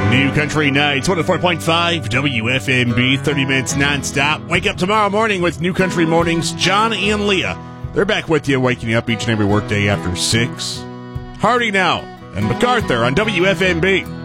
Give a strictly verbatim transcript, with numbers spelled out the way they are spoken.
New Country Nights, one oh four point five W F M B, thirty minutes nonstop. Wake up tomorrow morning with New Country Mornings. John and Leah, they're back with you, waking you up each and every workday after six. Hardy now and MacArthur on W F M B.